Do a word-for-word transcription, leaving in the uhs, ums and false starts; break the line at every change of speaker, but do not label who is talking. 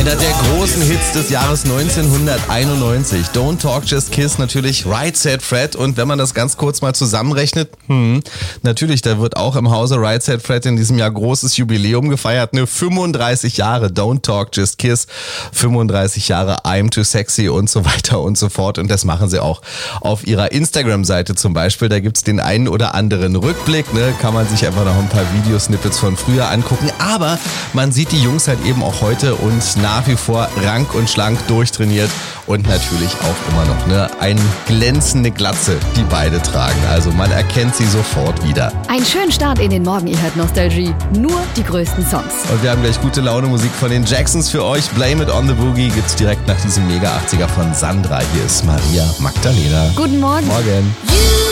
Einer der großen Hits des Jahres neunzehnhunderteinundneunzig. Don't Talk, Just Kiss, natürlich Right Said Fred. Und wenn man das ganz kurz mal zusammenrechnet, hm, natürlich, da wird auch im Hause Right Said Fred in diesem Jahr großes Jubiläum gefeiert. Ne, fünfunddreißig Jahre Don't Talk, Just Kiss, fünfunddreißig Jahre I'm Too Sexy und so weiter und so fort. Und das machen sie auch auf ihrer Instagram-Seite zum Beispiel. Da gibt's den einen oder anderen Rückblick, ne, kann man sich einfach noch ein paar Videosnippets von früher angucken. Aber man sieht die Jungs halt eben auch heute und nach wie vor rank und schlank durchtrainiert und natürlich auch immer noch ne, eine glänzende Glatze, die beide tragen. Also man erkennt sie sofort wieder.
Einen schönen Start in den Morgen, ihr hört Nostalgie. Nur die größten Songs.
Und wir haben gleich gute Laune Musik von den Jacksons für euch. Blame It on the Boogie gibt's direkt nach diesem Mega achtziger von Sandra. Hier ist Maria Magdalena.
Guten Morgen.
Morgen.